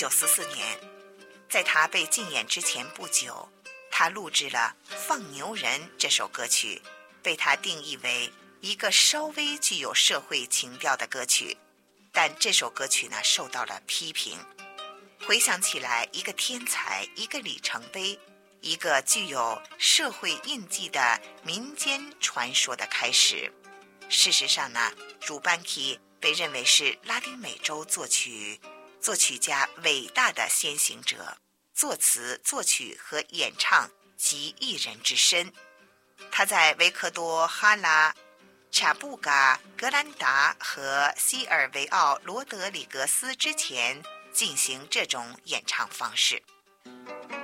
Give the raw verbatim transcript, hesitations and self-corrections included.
九四四年，在他被禁演之前不久，他录制了《放牛人》这首歌曲，被他定义为一个稍微具有社会情调的歌曲。但这首歌曲呢，受到了批评。回想起来，一个天才，一个里程碑，一个具有社会印记的民间传说的开始。事实上呢，鲁班基被认为是拉丁美洲作曲作曲家伟大的先行者，作词、作曲和演唱集一人之身。他在维克多·哈拉、查布嘎、格兰达和西尔维奥·罗德里格斯之前进行这种演唱方式。